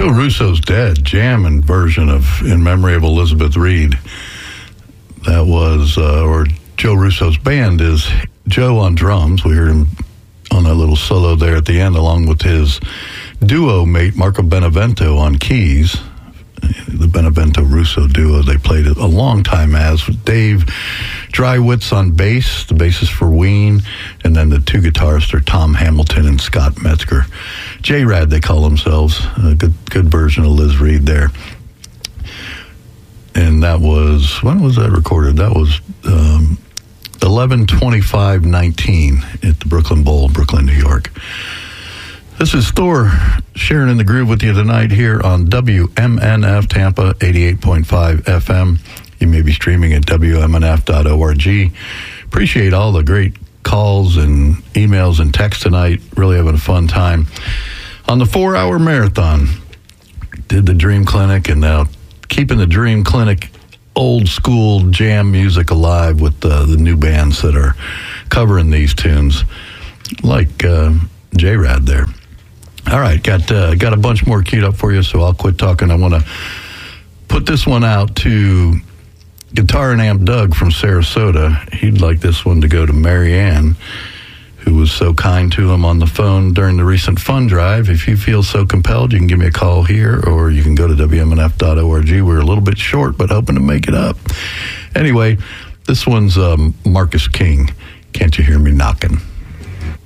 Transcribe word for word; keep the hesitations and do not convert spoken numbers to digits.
Joe Russo's Dead, jamming version of In Memory of Elizabeth Reed. That was, uh, or Joe Russo's band is Joe on drums. We heard him on that little solo there at the end, along with his duo mate Marco Benevento on keys. The Benevento-Russo duo they played a long time as, with Dave Drywitz on bass, the bassist for Ween, and then the two guitarists are Tom Hamilton and Scott Metzger. J-Rad, they call themselves. A good, good version of Liz Reed there. And that was, when was that recorded? That was um, eleven twenty-five nineteen at the Brooklyn Bowl, Brooklyn, New York. This is Thor sharing in the groove with you tonight here on W M N F Tampa eighty-eight point five F M. You may be streaming at W M N F dot org. Appreciate all the great calls and emails and texts tonight. Really having a fun time on the four-hour marathon. Did the Dream Clinic, and now keeping the Dream Clinic old school jam music alive with uh, the new bands that are covering these tunes, like uh, J-Rad there. All right, got uh, got a bunch more queued up for you, so I'll quit talking. I want to put this one out to Guitar and Amp Doug from Sarasota. He'd like this one to go to Mary Ann, who was so kind to him on the phone during the recent fund drive. If you feel so compelled, you can give me a call here, or you can go to W M N F dot org. We're a little bit short, but hoping to make it up. Anyway, this one's um, Marcus King. Can't You Hear Me Knocking?